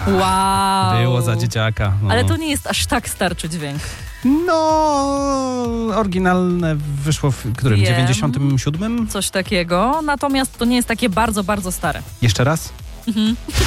Wow. Było za dzieciaka. No. Ale to nie jest aż tak starczy dźwięk. No, oryginalne wyszło w którym? Wiem. 97? Coś takiego, natomiast to nie jest takie bardzo, bardzo stare. Jeszcze raz?